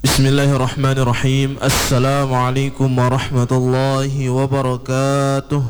Bismillahirrahmanirrahim. Assalamualaikum warahmatullahi wabarakatuh.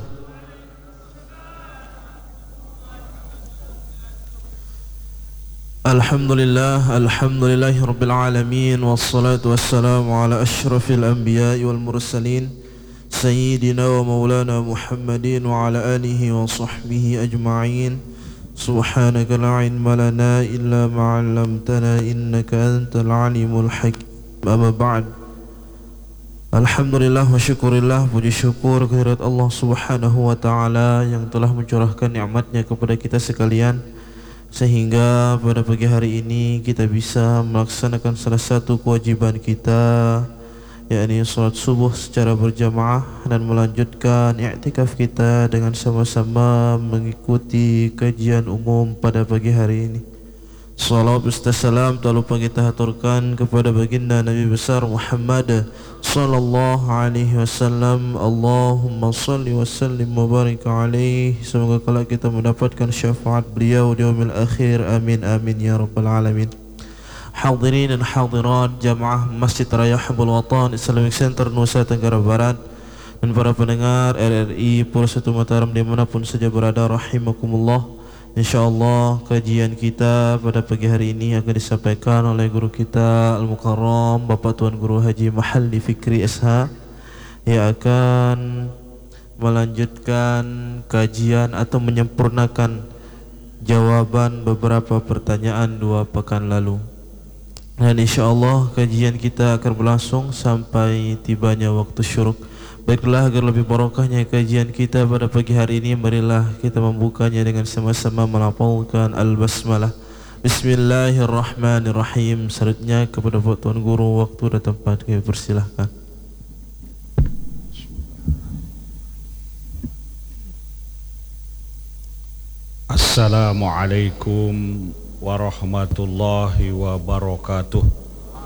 Alhamdulillahi rabbil alamin. Wassalatu wassalamu ala ashrafil anbiya'i wal mursalin Sayyidina wa maulana Muhammadin wa ala alihi wa sahbihi ajma'in. Subhanaka la ilma lana illa ma 'allamtana innaka antal alimul hakim. Amma ba'd. Alhamdulillah wa syukurillah, puji syukur kehadirat Allah Subhanahu wa taala yang telah mencurahkan nikmatnya kepada kita sekalian, sehingga pada pagi hari ini kita bisa melaksanakan salah satu kewajiban kita, yakni salat subuh secara berjamaah, dan melanjutkan i'tikaf kita dengan sama-sama mengikuti kajian umum pada pagi hari ini. Salawat serta salam tak lupa kita haturkan kepada baginda Nabi besar Muhammad sallallahu alaihi wasallam. Allahumma salli wa sallim wa barik alaihi. Semoga kelak kita mendapatkan syafaat beliau di yaumil akhir. Amin amin ya rabbal alamin. Hadirin dan hadirat jamaah Masjid Raya Hubbul Watan Islamic Center Nusa Tenggara Barat, dan para pendengar RRI Pura Satu Mataram dimanapun saja berada, rahimakumullah. InsyaAllah kajian kita pada pagi hari ini akan disampaikan oleh guru kita Al-Mukarram Bapak Tuan Guru Haji Mahalli Fikri SH, yang akan melanjutkan kajian atau menyempurnakan jawaban beberapa pertanyaan 2 pekan lalu. Dan insyaAllah kajian kita akan berlangsung sampai tibanya waktu syuruk. Baiklah, agar lebih barokahnya kajian kita pada pagi hari ini, marilah kita membukanya dengan sama-sama melafalkan al-basmalah. Bismillahirrahmanirrahim. Selanjutnya kepada Pak Tuan Guru, waktu dan tempat kami persilahkan. Assalamualaikum warahmatullahi wabarakatuh.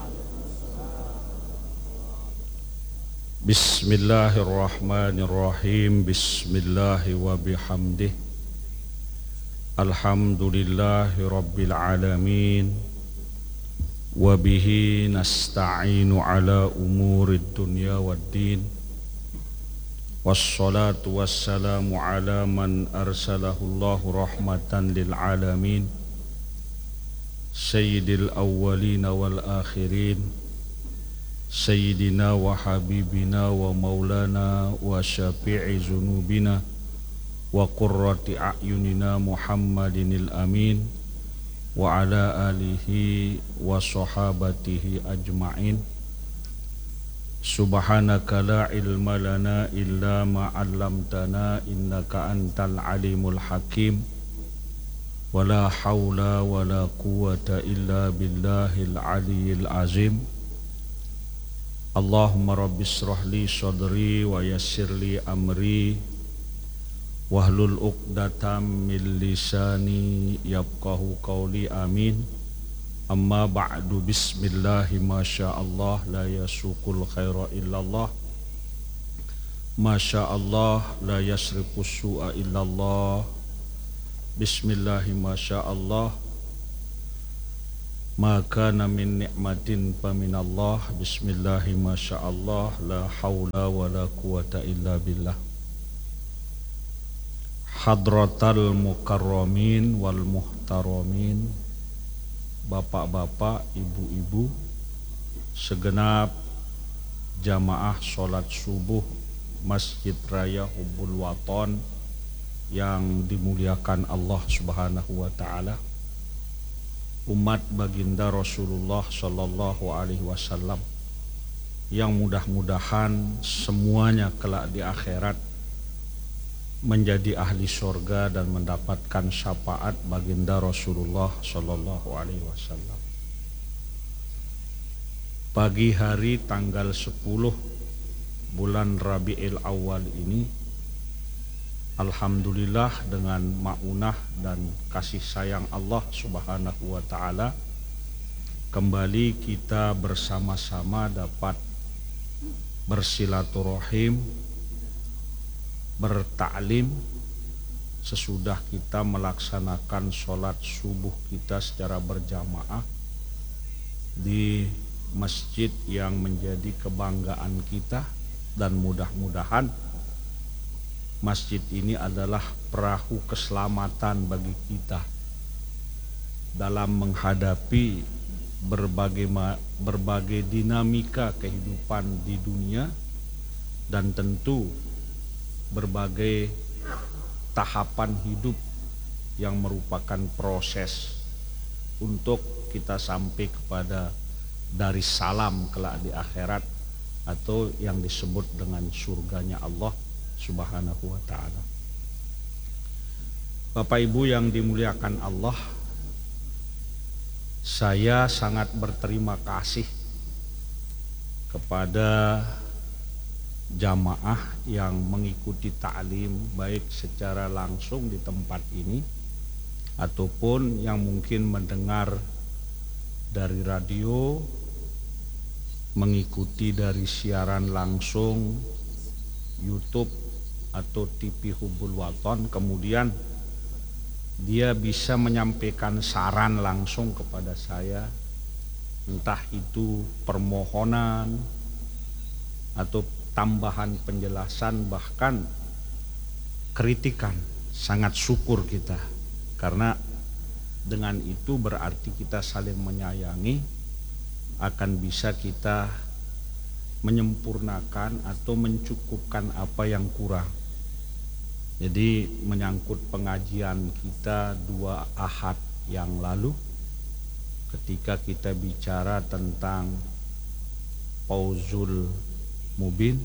Bismillahirrahmanirrahim. Bismillahi wa bihamdih. Alhamdulillahi rabbil alamin. Wa bihi nasta'inu ala umurid dunya waddin. Wassalatu wassalamu ala man arsalahullahu rahmatan lil alamin, Sayyidil awwalina wal akhirin, Sayyidina wa habibina wa maulana wa syafi'i zunubina wa qurrati a'yunina Muhammadinil amin wa ala alihi wa sahabatihi ajma'in. Subhanaka la ilma lana illa ma 'allamtana innaka antal alimul hakim. Wa la hawla wa la quwwata illa billahil aliyyil azim. Allahumma rabbi shrah li sadri wa yassir li amri wahlul 'uqdatam min lisani yafqahu qawli. Amin. Amma ba'du. Bismillahi masyaallah la yasuqul khaira illallah, masyaallah la yasriqus su'a illallah. Bismillahi masyaallah ma kana min ni'matin faminallah. Bismillahi masyaallah la haula wa la quwata illa billah. Hadratal mukarramin wal muhtaramin, bapak-bapak, ibu-ibu, segenap jamaah sholat subuh Masjid Raya Hubbul Watan yang dimuliakan Allah Subhanahu wa ta'ala, umat baginda Rasulullah Sallallahu Alaihi Wasallam, yang mudah-mudahan semuanya kelak di akhirat menjadi ahli surga dan mendapatkan syafaat baginda Rasulullah Sallallahu Alaihi Wasallam. Pagi hari tanggal 10 bulan Rabiul Awal ini, alhamdulillah dengan ma'unah dan kasih sayang Allah Subhanahu wa ta'ala, kembali kita bersama-sama dapat bersilaturahim, bertaklim sesudah kita melaksanakan sholat subuh kita secara berjamaah di masjid yang menjadi kebanggaan kita, dan mudah-mudahan masjid ini adalah perahu keselamatan bagi kita dalam menghadapi berbagai dinamika kehidupan di dunia, dan tentu berbagai tahapan hidup yang merupakan proses untuk kita sampai kepada Darussalam kelak di akhirat, atau yang disebut dengan surganya Allah Subhanahu wa ta'ala. Bapak Ibu yang dimuliakan Allah, saya sangat berterima kasih kepada jamaah yang mengikuti ta'lim baik secara langsung di tempat ini ataupun yang mungkin mendengar dari radio, mengikuti dari siaran langsung YouTube atau TV Hubul Waton, kemudian dia bisa menyampaikan saran langsung kepada saya, entah itu permohonan atau tambahan penjelasan, bahkan kritikan. Sangat syukur kita, karena dengan itu berarti kita saling menyayangi, akan bisa kita menyempurnakan atau mencukupkan apa yang kurang. Jadi menyangkut pengajian kita 2 Ahad yang lalu, ketika kita bicara tentang Fauzul Mubin,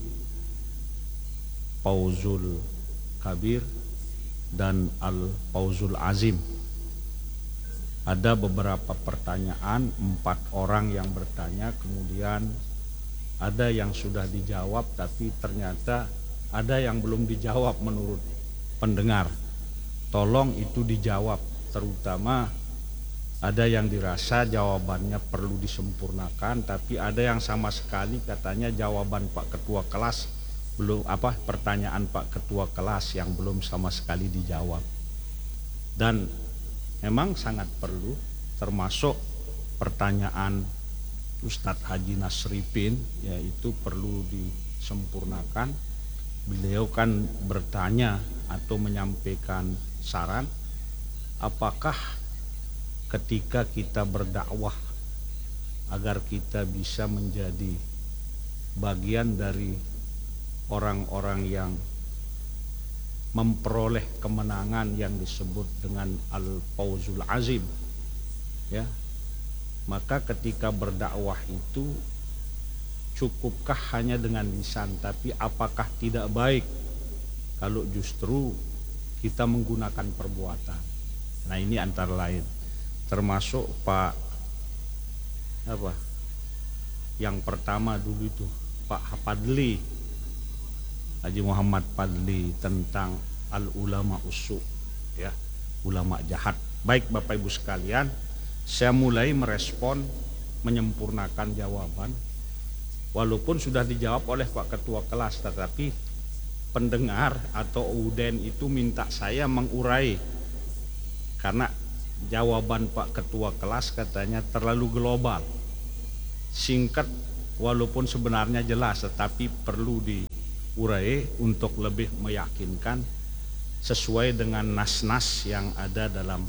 Fauzul Kabir, dan Al-Fauzul Azim. Ada beberapa pertanyaan, 4 orang yang bertanya, kemudian ada yang sudah dijawab, tapi ternyata ada yang belum dijawab menurut pendengar. Tolong itu dijawab, terutama ada yang dirasa jawabannya perlu disempurnakan, tapi ada yang sama sekali katanya jawaban Pak Ketua Kelas belum, pertanyaan Pak Ketua Kelas yang belum sama sekali dijawab. Dan memang sangat perlu, termasuk pertanyaan Ustadz Haji Nasripin, yaitu perlu disempurnakan. Beliau kan bertanya atau menyampaikan saran, apakah ketika kita berdakwah agar kita bisa menjadi bagian dari orang-orang yang memperoleh kemenangan yang disebut dengan Al-Fauzul Azim, ya, maka ketika berdakwah itu cukupkah hanya dengan lisan, tapi apakah tidak baik kalau justru kita menggunakan perbuatan? Nah, ini antara lain, termasuk Pak yang pertama dulu itu Pak Padli, Haji Muhammad Padli, tentang al-ulama usu, ya, ulama jahat. Baik Bapak Ibu sekalian, saya mulai merespon, menyempurnakan jawaban, walaupun sudah dijawab oleh Pak Ketua Kelas, tetapi pendengar atau UDEN itu minta saya mengurai, karena jawaban Pak Ketua Kelas katanya terlalu global, singkat walaupun sebenarnya jelas, tetapi perlu diurai untuk lebih meyakinkan sesuai dengan nas-nas yang ada dalam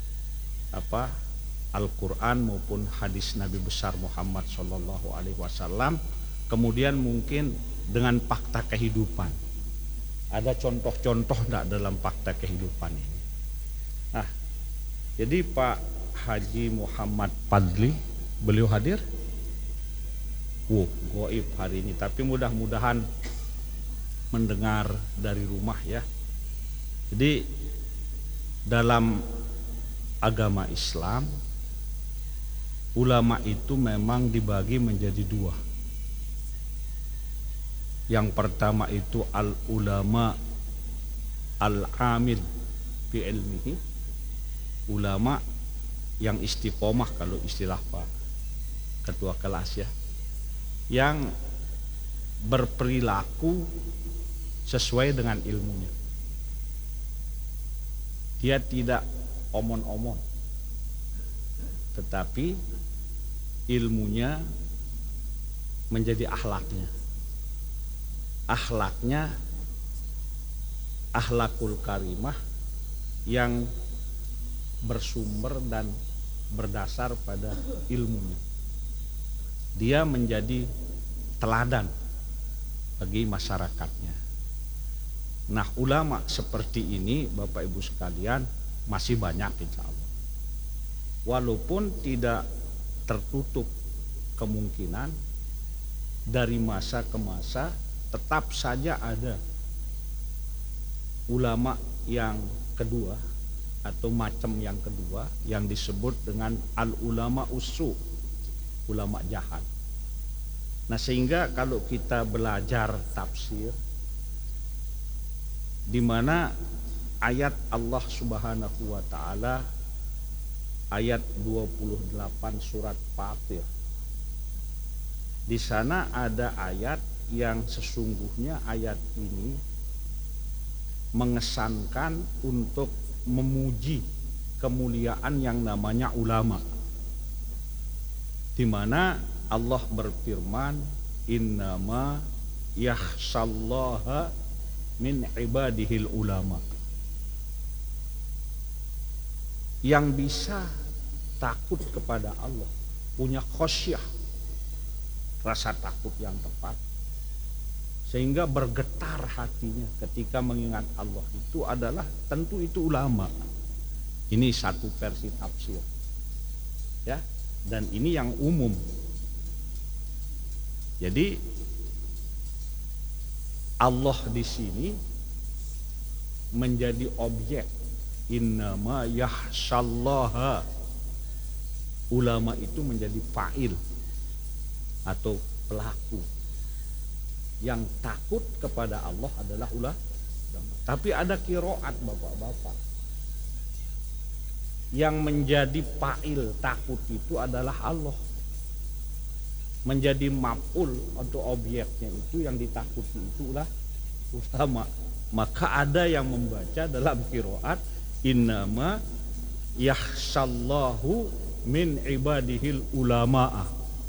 Al-Quran maupun hadis Nabi besar Muhammad SAW. Kemudian mungkin dengan fakta kehidupan, ada contoh-contoh tidak dalam fakta kehidupan ini. Nah, jadi Pak Haji Muhammad Padli, beliau hadir? Goib hari ini, tapi mudah-mudahan mendengar dari rumah, ya. Jadi dalam agama Islam, ulama itu memang dibagi menjadi 2. Yang pertama itu al-ulama al-amil bi ilmihi, ulama yang istiqomah kalau istilah Pak Ketua Kelas, ya, yang berperilaku sesuai dengan ilmunya. Dia tidak omon-omon, tetapi ilmunya menjadi akhlaknya. Akhlaknya akhlakul karimah yang bersumber dan berdasar pada ilmunya. Dia menjadi teladan bagi masyarakatnya. Nah, ulama seperti ini Bapak Ibu sekalian masih banyak insya Allah. Walaupun tidak tertutup kemungkinan dari masa ke masa tetap saja ada ulama yang kedua atau macam yang kedua yang disebut dengan al-ulama usu, ulama jahat. Nah, sehingga kalau kita belajar tafsir di mana ayat Allah Subhanahu wa taala ayat 28 surat Fatir. Di sana ada ayat yang sesungguhnya ayat ini mengesankan untuk memuji kemuliaan yang namanya ulama, di mana Allah berfirman, innama yakhshallaha min ibadihil ulama. Yang bisa takut kepada Allah, punya khosyah, rasa takut yang tepat, sehingga bergetar hatinya ketika mengingat Allah itu adalah tentu itu ulama. Ini satu versi tafsir, ya, dan ini yang umum. Jadi Allah di sini menjadi objek. Innama yakhshallaha, ulama itu menjadi fa'il atau pelaku. Yang takut kepada Allah adalah ulama. Tapi ada qiraat bapak-bapak, yang menjadi fa'il takut itu adalah Allah. Menjadi maf'ul atau objeknya itu yang ditakuti itulah ulama. Maka ada yang membaca dalam qiraat innama yakhshallahu min ibadihil ulama'a.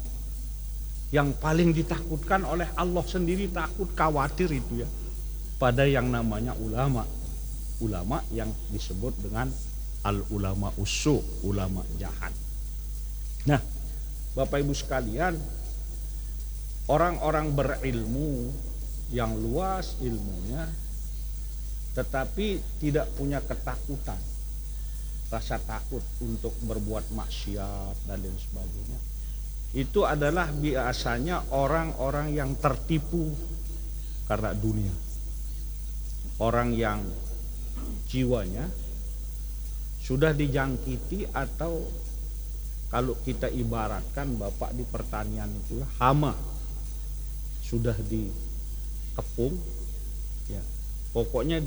Yang paling ditakutkan oleh Allah sendiri, takut, khawatir itu ya pada yang namanya ulama. Ulama yang disebut dengan al-ulama usu, ulama jahat. Nah, Bapak Ibu sekalian, orang-orang berilmu yang luas ilmunya tetapi tidak punya ketakutan, rasa takut untuk berbuat maksiat dan lain sebagainya, itu adalah biasanya orang-orang yang tertipu karena dunia, orang yang jiwanya sudah dijangkiti, atau kalau kita ibaratkan Bapak di pertanian itu hama, sudah dikepung ya, pokoknya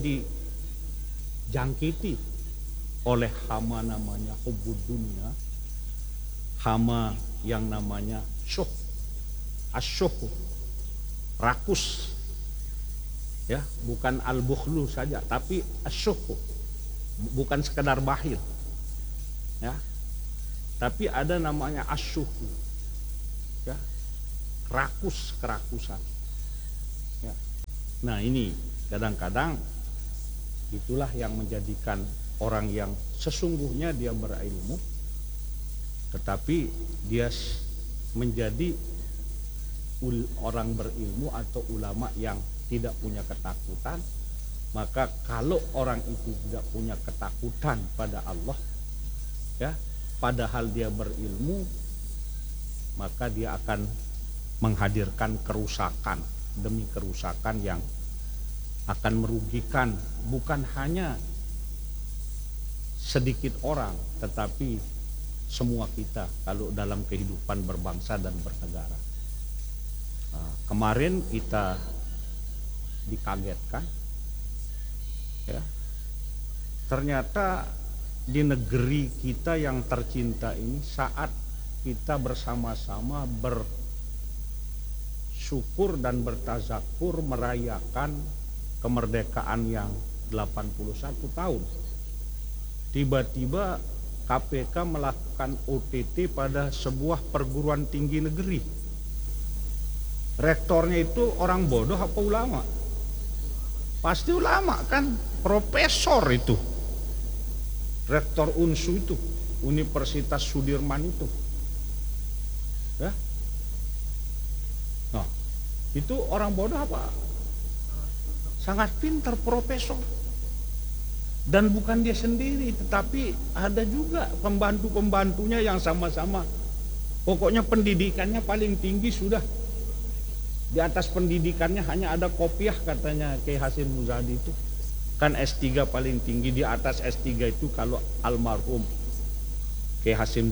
dijangkiti oleh hama namanya hubbud dunia, hama yang namanya syuh, asyuh, rakus ya, bukan al-bukhlu saja tapi asyuh, bukan sekedar bakhil ya, tapi ada namanya asyuh ya, rakus, kerakusan ya. Nah, ini kadang-kadang itulah yang menjadikan orang yang sesungguhnya dia berilmu tetapi dia menjadi orang berilmu atau ulama yang tidak punya ketakutan. Maka kalau orang itu tidak punya ketakutan pada Allah ya, padahal dia berilmu, maka dia akan menghadirkan kerusakan demi kerusakan yang akan merugikan bukan hanya sedikit orang tetapi semua kita kalau dalam kehidupan berbangsa dan bernegara. Kemarin kita dikagetkan ya, ternyata di negeri kita yang tercinta ini, saat kita bersama-sama bersyukur dan bertazakur merayakan kemerdekaan yang 81 tahun, tiba-tiba KPK melakukan OTT pada sebuah perguruan tinggi negeri Rektornya itu orang bodoh apa ulama? Pasti ulama kan, profesor itu. Rektor UNSU itu, Universitas Sudirman itu. Ya. Nah, itu orang bodoh apa? Sangat pintar, profesor. Dan bukan dia sendiri, tetapi ada juga pembantu-pembantunya yang sama-sama. Pokoknya pendidikannya paling tinggi sudah. Di atas pendidikannya hanya ada kopiah katanya Kiai Hasyim Muzadi itu. Kan S3 paling tinggi, di atas S3 itu kalau almarhum Kiai Hasyim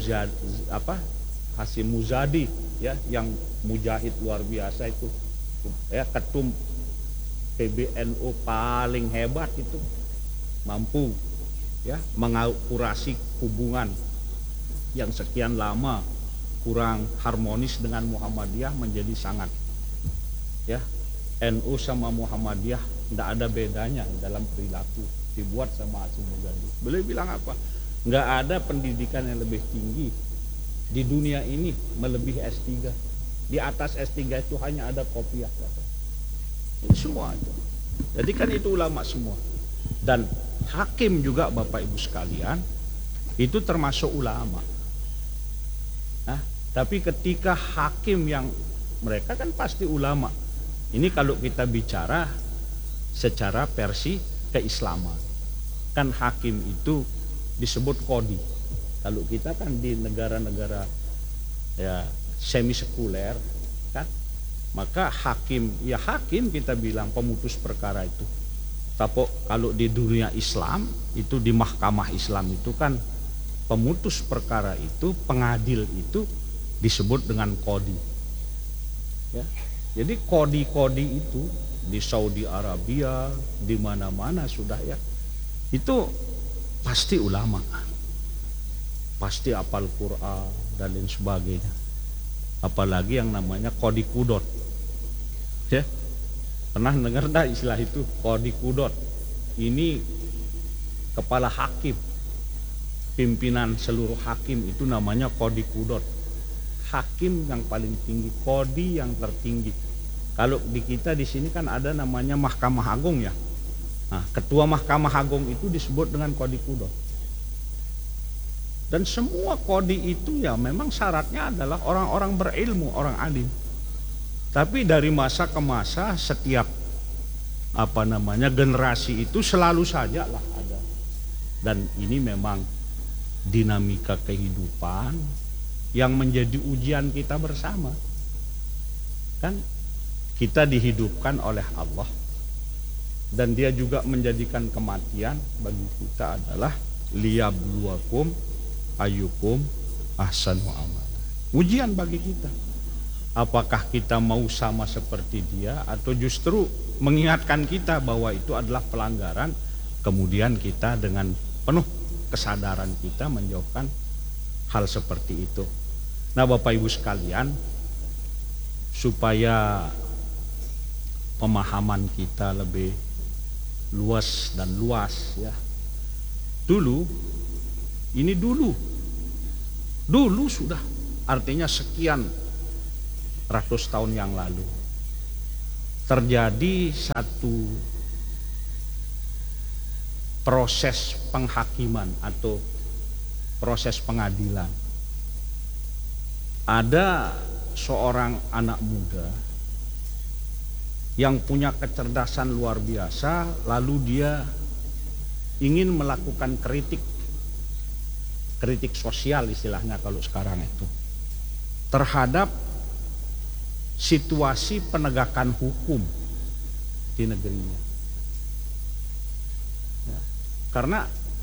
Muzadi ya, yang mujahid luar biasa itu. Ya, ketum PBNU paling hebat itu. Mampu ya mengakurasi hubungan yang sekian lama kurang harmonis dengan Muhammadiyah menjadi sangat, ya, NU sama Muhammadiyah tidak ada bedanya dalam perilaku, dibuat sama Hasyim Muzadi. Beliau bilang apa? Nggak ada pendidikan yang lebih tinggi di dunia ini melebihi S3. Di atas S3 itu hanya ada kopiah. Ini semua itu. Jadi kan itu ulama semua. Dan hakim juga Bapak Ibu sekalian itu termasuk ulama. Nah, tapi ketika hakim yang mereka kan pasti ulama. Ini kalau kita bicara secara versi keislaman. Kan hakim itu disebut qadhi. Kalau kita kan di negara-negara ya semi sekuler kan, maka hakim kita bilang pemutus perkara itu. Tapi kalau di dunia Islam itu, di mahkamah Islam itu kan pemutus perkara itu, pengadil itu disebut dengan qadhi. Ya. Jadi qadhi itu di Saudi Arabia, di mana-mana sudah ya. Itu pasti ulama. Pasti hafal Quran dan lain sebagainya. Apalagi yang namanya qadhi qudot. Ya. Pernah dengar dah istilah itu, qadhi qudot? Ini kepala hakim, pimpinan seluruh hakim itu namanya qadhi qudot. Hakim yang paling tinggi, qadhi yang tertinggi. Kalau di kita di sini kan ada namanya Mahkamah Agung ya. Nah, ketua Mahkamah Agung itu disebut dengan qadhi qudot. Dan semua qadhi itu ya memang syaratnya adalah orang-orang berilmu, orang alim. Tapi dari masa ke masa setiap generasi itu selalu saja lah ada. Dan ini memang dinamika kehidupan yang menjadi ujian kita bersama. Kan kita dihidupkan oleh Allah dan Dia juga menjadikan kematian bagi kita adalah liyabluwakum ayyukum ahsanu amala. Ujian bagi kita. Apakah kita mau sama seperti dia atau justru mengingatkan kita bahwa itu adalah pelanggaran, kemudian kita dengan penuh kesadaran kita menjauhkan hal seperti itu. Nah, Bapak Ibu sekalian, supaya pemahaman kita lebih luas ya. Dulu sudah, artinya sekian ratus tahun yang lalu terjadi satu proses penghakiman atau proses pengadilan. Ada seorang anak muda yang punya kecerdasan luar biasa, lalu dia ingin melakukan kritik sosial istilahnya kalau sekarang itu, terhadap situasi penegakan hukum di negerinya. Ya, karena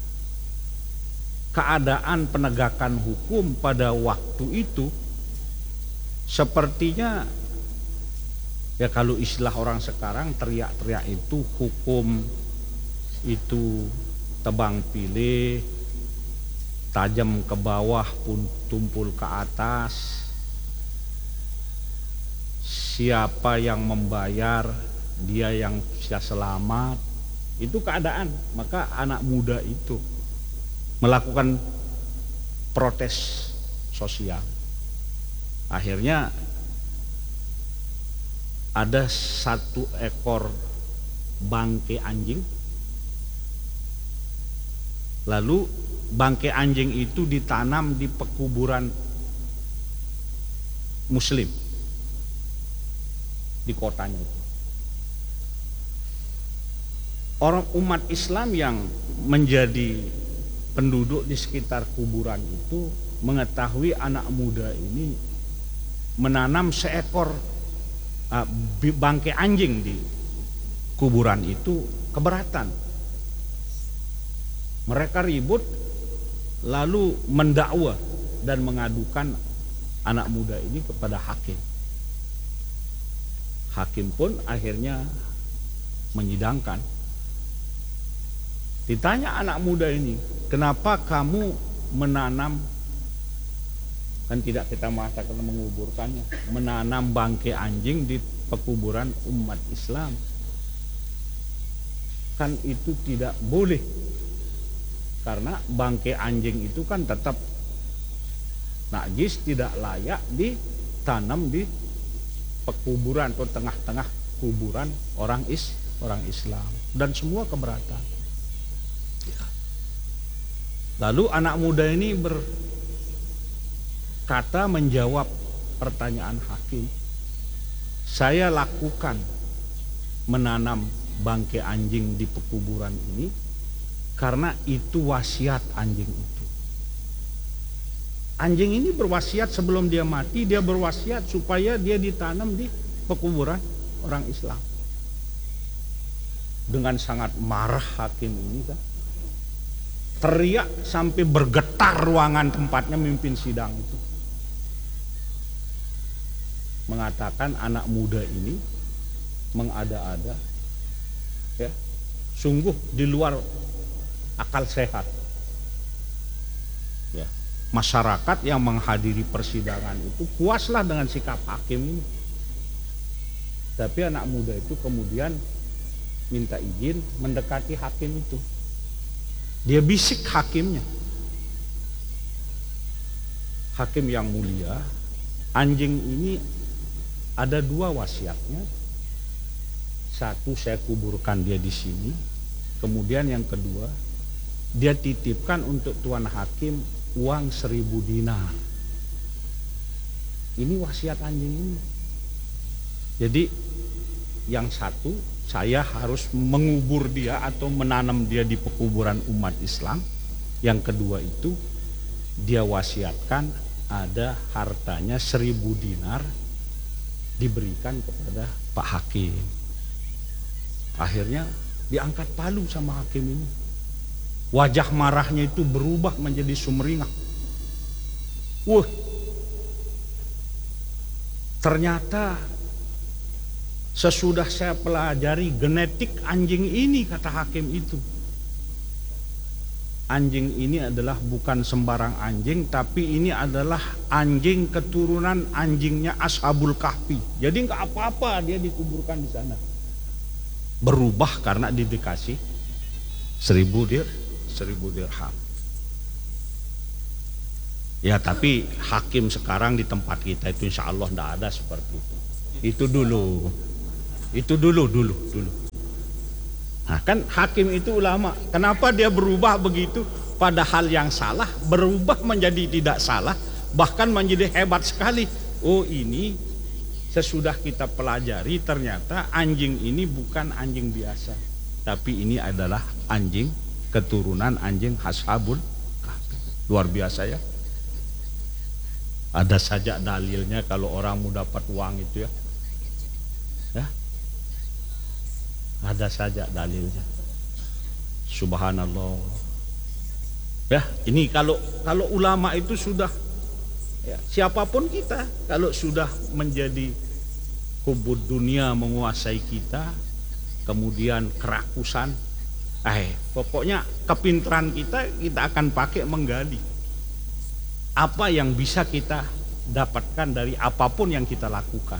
keadaan penegakan hukum pada waktu itu sepertinya ya kalau istilah orang sekarang teriak-teriak itu hukum itu tebang pilih, tajam ke bawah pun tumpul ke atas. Siapa yang membayar, dia yang bisa selamat. Itu keadaan. Maka anak muda itu melakukan protes sosial. Akhirnya ada satu ekor bangkai anjing, lalu bangkai anjing itu ditanam di pekuburan muslim di kotanya itu. Orang umat Islam yang menjadi penduduk di sekitar kuburan itu mengetahui anak muda ini menanam seekor bangkai anjing di kuburan itu, keberatan. Mereka ribut lalu mendakwa dan mengadukan anak muda ini kepada hakim. Hakim pun akhirnya menyidangkan. Ditanya anak muda ini, kenapa kamu menanam, kan tidak kita mengatakan menguburkannya, menanam bangkai anjing di pekuburan umat Islam? Kan itu tidak boleh, karena bangkai anjing itu kan tetap najis, tidak layak ditanam di pekuburan atau tengah-tengah kuburan orang Islam, dan semua keberatan. Lalu anak muda ini berkata menjawab pertanyaan hakim, saya lakukan menanam bangkai anjing di pekuburan ini karena itu wasiat anjing itu. Anjing ini berwasiat sebelum dia mati, dia berwasiat supaya dia ditanam di pekuburan orang Islam. Dengan sangat marah hakim ini kan, teriak sampai bergetar ruangan tempatnya mimpin sidang itu. Mengatakan anak muda ini mengada-ada, ya, sungguh di luar akal sehat. Ya, masyarakat yang menghadiri persidangan itu puaslah dengan sikap hakim ini. Tapi anak muda itu kemudian minta izin mendekati hakim itu. Dia bisik hakimnya, hakim yang mulia, anjing ini ada dua wasiatnya. Satu, saya kuburkan dia di sini. Kemudian yang kedua, dia titipkan untuk tuan hakim uang 1000 dinar. Ini wasiat anjing ini. Jadi yang satu, saya harus mengubur dia atau menanam dia di pekuburan umat Islam. Yang kedua itu, dia wasiatkan ada hartanya 1000 dinar diberikan kepada Pak Hakim. Akhirnya diangkat palu sama hakim ini. Wajah marahnya itu berubah menjadi sumringah. Ternyata sesudah saya pelajari genetik anjing ini, kata hakim itu, anjing ini adalah bukan sembarang anjing, tapi ini adalah anjing keturunan anjingnya Ashabul Kahfi. Jadi nggak apa-apa dia dikuburkan di sana. Berubah karena dikasih 1000 dirham. Ya, tapi hakim sekarang di tempat kita itu insya Allah tidak ada seperti itu. Itu dulu. Nah, kan hakim itu ulama. Kenapa dia berubah begitu? Padahal yang salah berubah menjadi tidak salah, bahkan menjadi hebat sekali. Oh, ini sesudah kita pelajari ternyata anjing ini bukan anjing biasa, tapi ini adalah anjing keturunan anjing Ashabul Kahfi. Luar biasa ya. Ada saja dalilnya kalau orang mau dapat uang itu ya. Ada saja dalilnya. Subhanallah. Ya, ini kalau ulama itu sudah, ya, siapapun kita kalau sudah menjadi hubud dunia menguasai kita, kemudian kerakusan, pokoknya kepintaran kita akan pakai menggali apa yang bisa kita dapatkan dari apapun yang kita lakukan.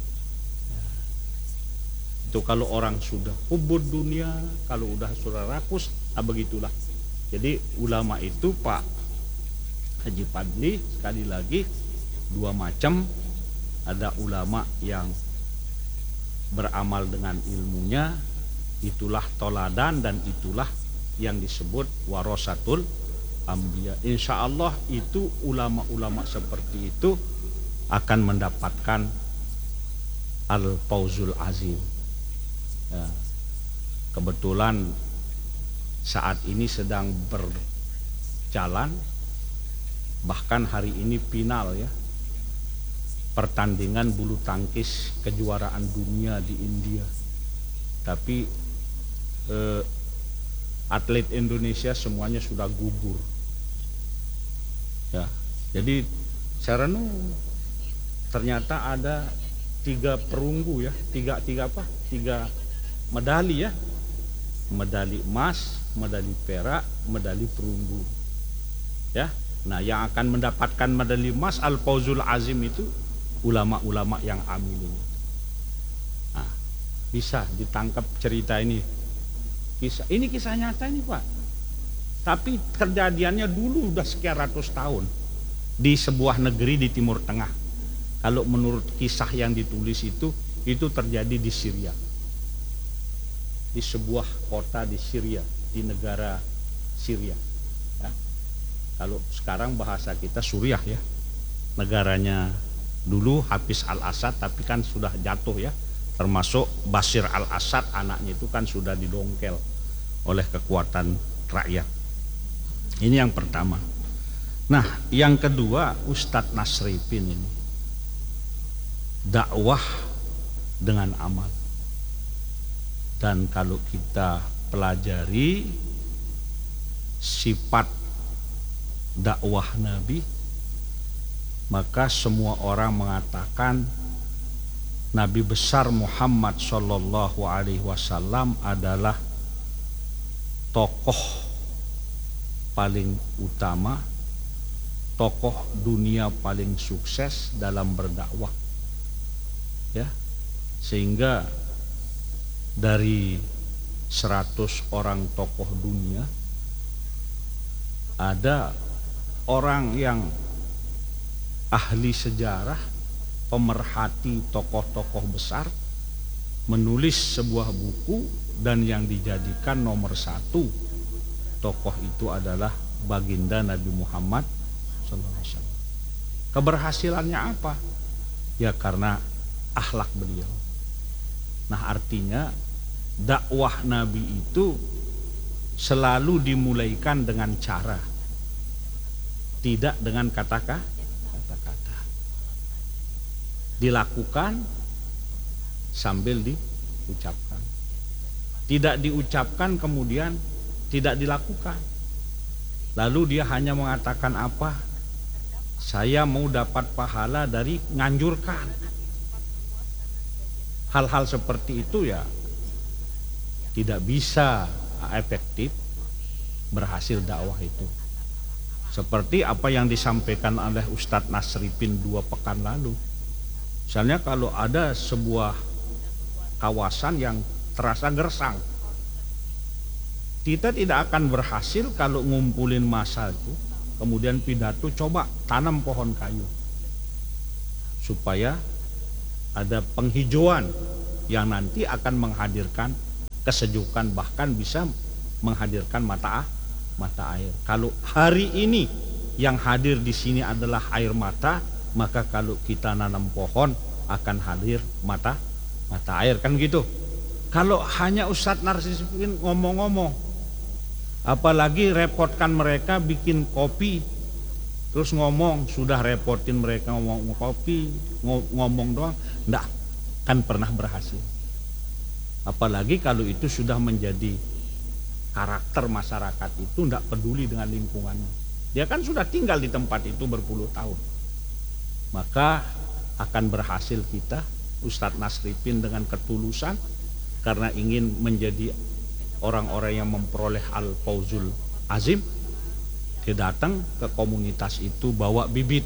Itu kalau orang sudah hubud dunia, kalau sudah rakus, begitulah. Jadi ulama itu Pak Haji Fadli, sekali lagi dua macam. Ada ulama yang beramal dengan ilmunya, itulah toladan dan itulah yang disebut warasatul anbiya. Insya Allah itu ulama-ulama seperti itu akan mendapatkan al-fawzul azim. Ya, kebetulan saat ini sedang berjalan, bahkan hari ini final ya, pertandingan bulu tangkis kejuaraan dunia di India. Tapi atlet Indonesia semuanya sudah gugur. Ya, jadi saya renung ternyata ada 3 perunggu ya, tiga medali ya, medali emas, medali perak, medali perunggu. Ya, nah yang akan mendapatkan medali emas al-fawzul azim itu ulama-ulama yang amilin. Nah, bisa ditangkap cerita ini. Ini kisah nyata ini Pak. Tapi kejadiannya dulu udah sekian ratus tahun di sebuah negeri di Timur Tengah. Kalau menurut kisah yang ditulis itu terjadi di Syria. Di sebuah kota di Syria, di negara Syria. Ya. Kalau sekarang bahasa kita Suriah ya. Negaranya dulu Hafiz al-Assad, tapi kan sudah jatuh ya. Termasuk Bashir al-Assad, anaknya itu kan sudah didongkel oleh kekuatan rakyat. Ini yang pertama. Nah, yang kedua Ustadz Nasripin ini dakwah dengan amal. Dan kalau kita pelajari sifat dakwah Nabi, maka semua orang mengatakan Nabi besar Muhammad Shallallahu Alaihi Wasallam adalah tokoh paling utama, tokoh dunia paling sukses dalam berdakwah. Ya, sehingga dari 100 orang tokoh dunia ada orang yang ahli sejarah, pemerhati tokoh-tokoh besar, menulis sebuah buku dan yang dijadikan nomor 1 tokoh itu adalah baginda Nabi Muhammad SAW. Keberhasilannya apa? Ya karena akhlak beliau. Nah, artinya dakwah Nabi itu selalu dimulaikan dengan cara, tidak dengan kata-kata. Dilakukan sambil diucapkan. Tidak diucapkan kemudian tidak dilakukan. Lalu dia hanya mengatakan apa? Saya mau dapat pahala dari nganjurkan. Hal-hal seperti itu ya tidak bisa efektif berhasil dakwah itu. Seperti apa yang disampaikan oleh Ustadz Nasripin 2 pekan lalu. Misalnya kalau ada sebuah kawasan yang terasa gersang, kita tidak akan berhasil kalau ngumpulin massa itu, kemudian pidato, coba tanam pohon kayu supaya ada penghijauan yang nanti akan menghadirkan kesejukan, bahkan bisa menghadirkan mata air. Kalau hari ini yang hadir di sini adalah air mata, maka kalau kita nanam pohon akan hadir mata air, kan gitu. Kalau hanya Ustadz Nasripin ngomong-ngomong, apalagi repotkan mereka bikin kopi, terus ngomong, sudah repotin mereka ngomong kopi, ngomong doang, enggak kan pernah berhasil. Apalagi kalau itu sudah menjadi karakter masyarakat itu, enggak peduli dengan lingkungannya. Dia kan sudah tinggal di tempat itu berpuluh tahun. Maka akan berhasil kita, Ustadz Nasripin dengan ketulusan karena ingin menjadi orang-orang yang memperoleh al-fawzul azim. Dia datang ke komunitas itu bawa bibit,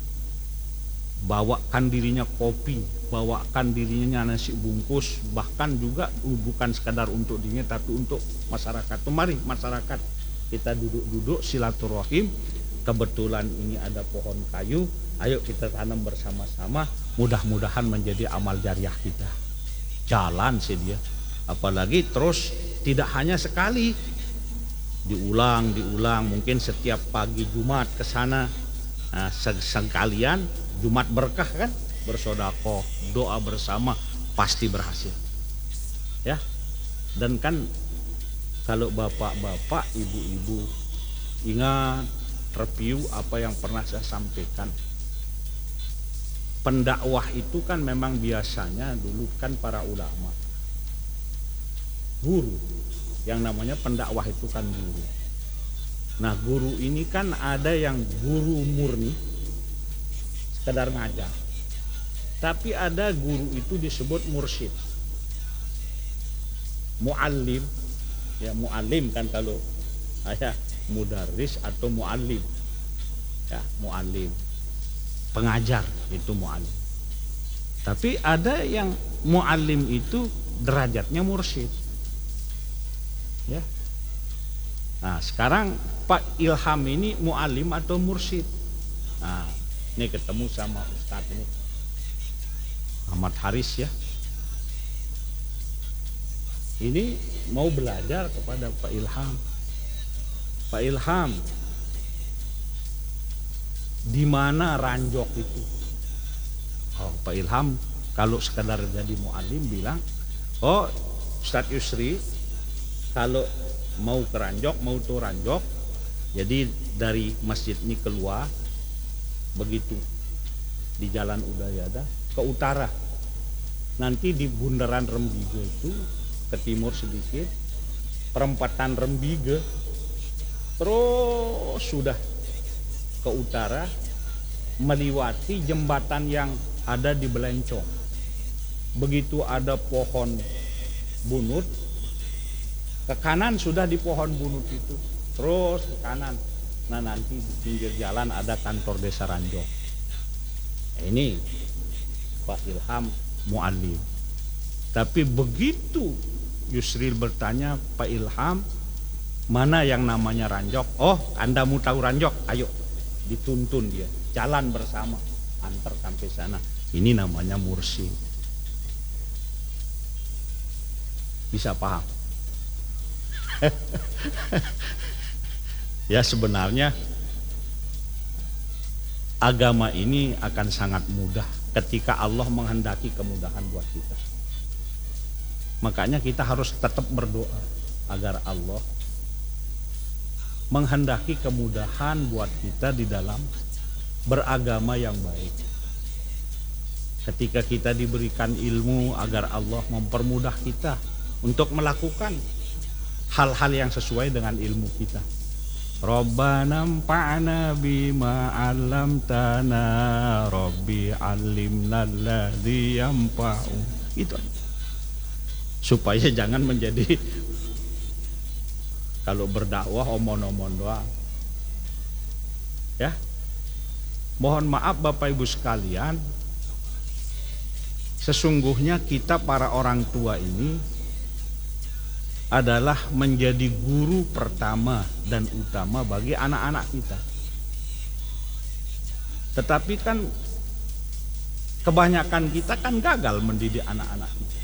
bawakan dirinya kopi, bawakan dirinya nasi bungkus, bahkan juga bukan sekadar untuk dirinya tapi untuk masyarakat. Mari masyarakat, kita duduk-duduk silaturahim, kebetulan ini ada pohon kayu, ayo kita tanam bersama-sama, mudah-mudahan menjadi amal jariah kita. jalan sih dia. Apalagi terus tidak hanya sekali, diulang, mungkin setiap pagi Jumat ke sana. Nah, sekalian Jumat berkah kan, bersedekah, doa bersama, pasti berhasil. Ya. Dan kan kalau bapak-bapak, ibu-ibu ingat review apa yang pernah saya sampaikan. Pendakwah itu kan memang biasanya dulu kan para ulama, guru, yang namanya pendakwah itu kan guru. Nah, guru ini kan ada yang guru murni, sekedar ngajar. Tapi ada guru itu disebut mursyid, muallim. Ya, muallim kan kalau saya mudarris atau muallim. Ya, muallim, pengajar itu muallim. Tapi ada yang muallim itu derajatnya mursyid. Ya. Nah, sekarang Pak Ilham ini muallim atau mursyid? Nah, ini ketemu sama Ustadz ini, Ahmad Haris ya. Ini mau belajar kepada Pak Ilham. Pak Ilham, di mana ranjok itu? Oh, Pak Ilham kalau sekadar jadi muallim bilang, oh Ustadz Yusri, kalau mau ke ranjok, mau tuh ranjok, jadi dari masjid ini keluar, begitu di Jalan Udayana ke utara, nanti di bundaran Rembige itu ke timur sedikit, perempatan Rembige, terus sudah ke utara, melewati jembatan yang ada di Belencong. Begitu ada pohon bunut, ke kanan sudah di pohon bunut itu, terus ke kanan. Nah, nanti di pinggir jalan ada kantor desa Ranjok. Nah, ini Pak Ilham muallim. Tapi begitu Yusril bertanya, Pak Ilham, mana yang namanya Ranjok? Oh, Anda mau tahu Ranjok? Ayo, dituntun dia, jalan bersama, antar sampai sana. Ini namanya mursyid. Bisa paham? Ya, sebenarnya agama ini akan sangat mudah ketika Allah menghendaki kemudahan buat kita. Makanya kita harus tetap berdoa agar Allah menghendaki kemudahan buat kita di dalam beragama yang baik. Ketika kita diberikan ilmu, agar Allah mempermudah kita untuk melakukan hal-hal yang sesuai dengan ilmu kita. Rabbana anfa'na bima 'allamtana, Rabbi 'allimna alladzi yanfa'u. Itu supaya jangan menjadi kalau berdakwah omong-omong doang. Ya. Mohon maaf Bapak Ibu sekalian, sesungguhnya kita para orang tua ini adalah menjadi guru pertama dan utama bagi anak-anak kita. Tetapi kan kebanyakan kita kan gagal mendidik anak-anak kita.